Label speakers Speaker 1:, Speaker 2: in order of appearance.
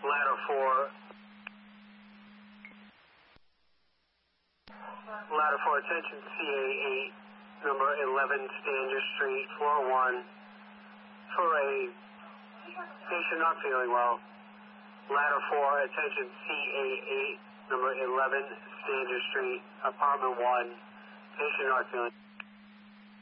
Speaker 1: Ladder 4, attention CA8, number 11 Stanger Street, floor 1, for a patient not feeling well. Ladder 4, attention CA8, number 11 Stanger Street, apartment 1, patient not feeling well.